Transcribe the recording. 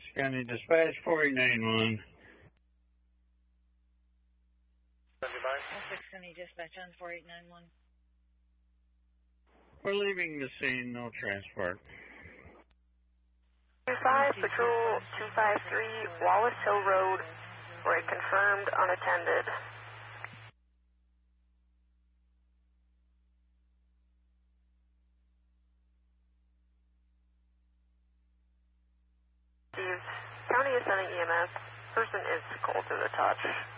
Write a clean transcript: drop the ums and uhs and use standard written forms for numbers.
County Dispatch 4891. Essex County Dispatch on 4891. We're leaving the scene, no transport. 25 Patrol 253 Wallace Hill Road for a confirmed unattended. County is sending EMS. Person is cold to the touch.